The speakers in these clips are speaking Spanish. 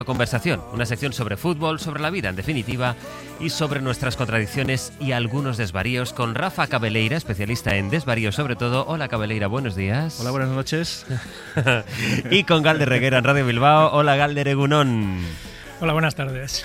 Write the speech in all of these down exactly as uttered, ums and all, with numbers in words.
Conversación, una sección sobre fútbol, sobre la vida en definitiva y sobre nuestras contradicciones y algunos desvaríos con Rafa Cabeleira, especialista en desvaríos sobre todo. Hola Cabeleira, buenos días. Hola, buenas noches. Y con Galder Reguera en Radio Bilbao. Hola Galder Egunon. Hola, buenas tardes.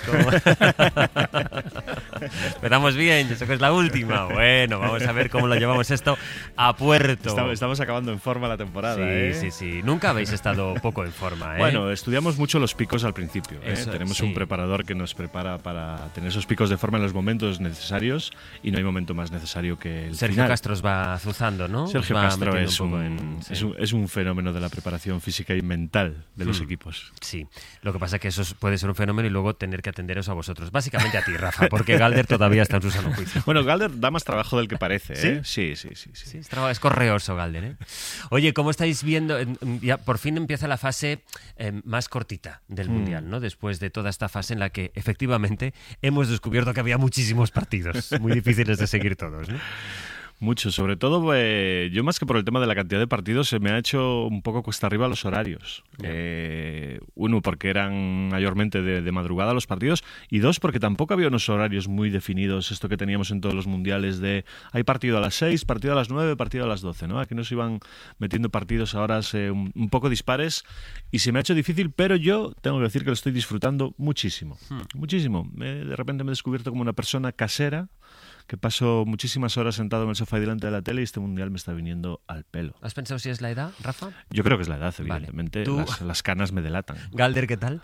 Empezamos bien, yo sé que es la última. Bueno, vamos a ver cómo lo llevamos esto a puerto. Estamos, estamos acabando en forma la temporada, sí, ¿eh? Sí, sí, nunca habéis estado poco en forma, ¿eh? Bueno, estudiamos mucho los picos al principio, ¿eh? Eso, Tenemos sí. un preparador que nos prepara para tener esos picos de forma en los momentos necesarios y no hay momento más necesario que el Sergio final. Castro os va azuzando, ¿no? Sergio Os va Castro metiendo es un, poco un, en- sí. es, un, es un fenómeno de la preparación física y mental de los Hmm. equipos. Sí, lo que pasa es que eso puede ser un fenómeno y luego tener que atenderos a vosotros. Básicamente a ti, Rafa, porque Galder todavía está en su sano juicio. Bueno, Galder da más trabajo del que parece, ¿eh? ¿Sí? Sí, sí, sí. sí. Sí, es, traba- es correoso, Galder, ¿eh? Oye, ¿cómo estáis viendo? Eh, Ya por fin empieza la fase eh, más cortita del Mm. Mundial, ¿no? Después de toda esta fase en la que efectivamente hemos descubierto que había muchísimos partidos, muy difíciles de seguir todos, ¿no? Mucho, sobre todo eh, yo más que por el tema de la cantidad de partidos se me ha hecho un poco cuesta arriba los horarios. Ya. Eh, uno, porque eran mayormente de, de madrugada los partidos y dos, porque tampoco había unos horarios muy definidos, esto que teníamos en todos los mundiales de hay partido a las seis, partido a las nueve, partido a las doce, ¿no? Aquí nos iban metiendo partidos a horas eh, un, un poco dispares y se me ha hecho difícil, pero yo tengo que decir que lo estoy disfrutando muchísimo, Hmm. muchísimo. Eh, de repente me he descubierto como una persona casera que paso muchísimas horas sentado en el sofá y delante de la tele y este mundial me está viniendo al pelo. ¿Has pensado si es la edad, Rafa? Yo creo que es la edad, Vale. evidentemente. Tú- Las, las canas me delatan. Galder, ¿qué tal?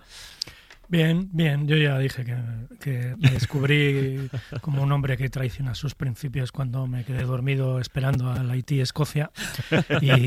Bien, bien. Yo ya dije que, que me descubrí como un hombre que traiciona sus principios cuando me quedé dormido esperando al Haití-Escocia y,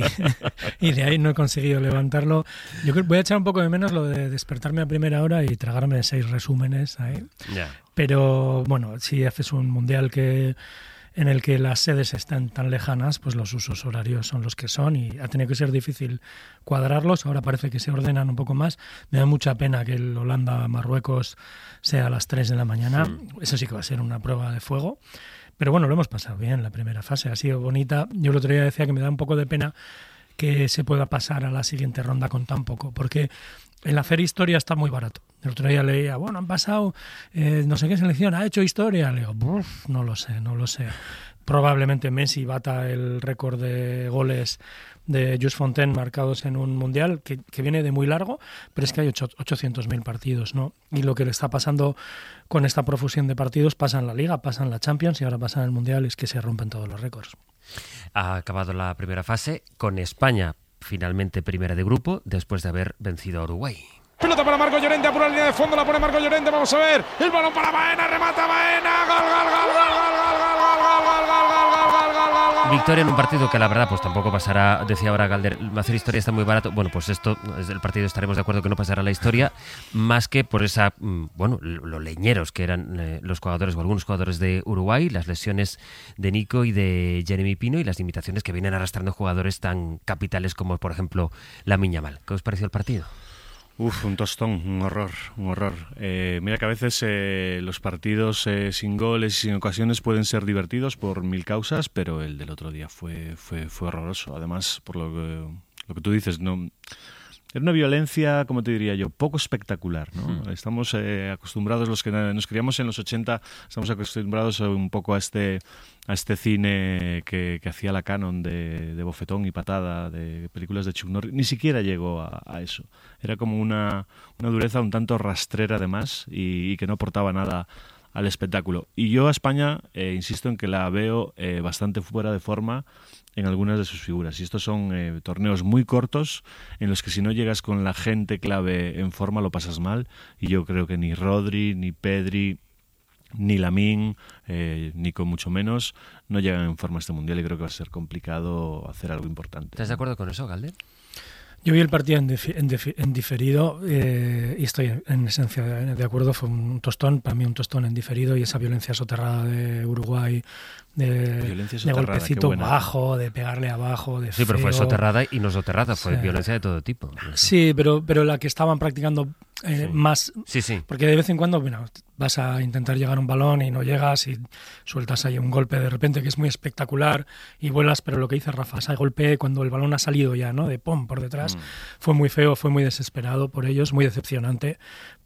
y de ahí no he conseguido levantarlo. Yo creo, voy a echar un poco de menos lo de despertarme a primera hora y tragarme seis resúmenes ahí. Ya. Pero bueno, si haces un mundial que en el que las sedes están tan lejanas, pues los usos horarios son los que son y ha tenido que ser difícil cuadrarlos. Ahora parece que se ordenan un poco más. Me da mucha pena que el Holanda-Marruecos sea a las tres de la mañana. Sí. Eso sí que va a ser una prueba de fuego. Pero bueno, lo hemos pasado bien la primera fase. Ha sido bonita. Yo el otro día decía que me da un poco de pena que se pueda pasar a la siguiente ronda con tan poco, porque el hacer historia está muy barato. El otro día leía, bueno, han pasado eh, no sé qué selección, ha hecho historia. Le digo, "Buf, no lo sé, no lo sé. Probablemente Messi bata el récord de goles de Just Fontaine marcados en un mundial que, que viene de muy largo, pero es que hay ochocientos mil partidos, ¿no? Y lo que le está pasando con esta profusión de partidos pasa en la Liga, pasa en la Champions y ahora pasa en el Mundial, es que se rompen todos los récords. Ha acabado la primera fase con España finalmente primera de grupo después de haber vencido a Uruguay. Pelota para Marco Llorente, apura la línea de fondo, la pone Marco Llorente, vamos a ver, el balón para Baena, remata Baena, gol, gol, gol, gol, gol, gol, gol, gol, gol, gol, gol, gol, gol, gol, gol. Victoria en un partido que la verdad pues tampoco pasará, decía ahora Galder, hacer historia está muy barato. Bueno, pues esto, es el partido estaremos de acuerdo que no pasará a la historia, más que por esa, mm, bueno, lo leñeros que eran eh, los jugadores o algunos jugadores de Uruguay, las lesiones de Nico y de Jeremy Pino y las limitaciones que vienen arrastrando jugadores tan capitales como por ejemplo Lamine Yamal. ¿Qué os pareció el partido? Uf, un tostón, un horror, un horror. Eh, mira que a veces eh, los partidos eh, sin goles y sin ocasiones pueden ser divertidos por mil causas, pero el del otro día fue, fue, fue horroroso. Además, por lo que, lo que tú dices, no... Era una violencia, como te diría yo, poco espectacular, ¿no? Hmm. Estamos eh, acostumbrados, los que nos criamos en los ochenta, estamos acostumbrados a un poco a este a este cine que, que hacía la canon de, de bofetón y patada, de películas de Chuck Norris. Ni siquiera llegó a, a eso. Era como una, una dureza un tanto rastrera además y, y que no aportaba nada al espectáculo. Y yo a España, eh, insisto en que la veo eh, bastante fuera de forma en algunas de sus figuras. Y estos son eh, torneos muy cortos en los que si no llegas con la gente clave en forma lo pasas mal. Y yo creo que ni Rodri, ni Pedri, ni Lamine, eh, Nico mucho menos, no llegan en forma a este mundial y creo que va a ser complicado hacer algo importante. ¿Estás de acuerdo con eso, Galder? Yo vi el partido en, difi- en, difi- en diferido eh, y estoy en esencia de, de acuerdo. Fue un tostón, para mí un tostón en diferido y esa violencia soterrada de Uruguay, de, Violencia de soterrada, golpecito qué buena. bajo, de pegarle abajo, de Sí, pero fue feo. soterrada y no soterrada, fue Sí. violencia de todo tipo. Sí, pero, pero la que estaban practicando eh, sí. más... Sí, sí. Porque de vez en cuando, bueno, vas a intentar llegar a un balón y no llegas y sueltas ahí un golpe de repente que es muy espectacular y vuelas, pero lo que dice Rafa, ese golpe cuando el balón ha salido ya, ¿no? De pom por detrás, Mm. fue muy feo, fue muy desesperado por ellos, muy decepcionante,